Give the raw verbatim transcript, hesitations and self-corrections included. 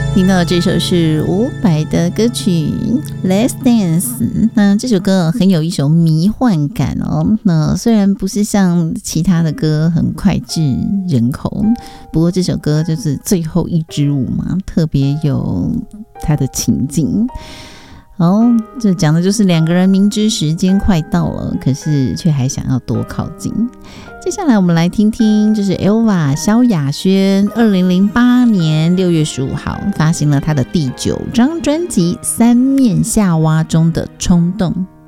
听到这首是伍佰的歌曲《Let's Dance》，那这首歌很有一种迷幻感哦。那虽然不是像其他的歌很脍炙人口，不过这首歌就是最后一支舞嘛，特别有它的情境。哦，这讲的就是两个人明知时间快到了，可是却还想要多靠近。接下来我们来听听，这是 Elva 萧亚轩二零零八年六月十五号发行了她的第九张专辑《三面夏娃》中的冲动。